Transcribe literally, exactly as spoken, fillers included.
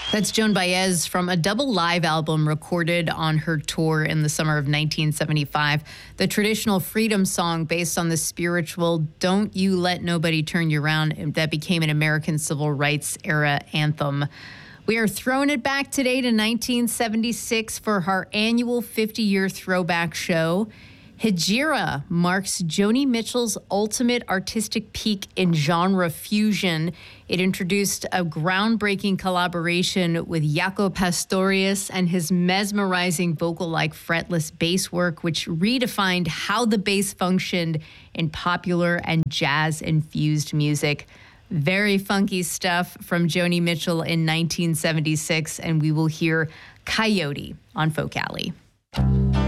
That's Joan Baez from a double live album recorded on her tour in the summer of nineteen seventy-five. The traditional freedom song based on the spiritual Don't You Let Nobody Turn You Around that became an American civil rights era anthem. We are throwing it back today to nineteen seventy-six for our annual fifty-year throwback show. Hejira marks Joni Mitchell's ultimate artistic peak in genre fusion. It introduced a groundbreaking collaboration with Jaco Pastorius and his mesmerizing vocal-like fretless bass work, which redefined how the bass functioned in popular and jazz-infused music. Very funky stuff from Joni Mitchell in nineteen seventy-six, and we will hear Coyote on Folk Alley.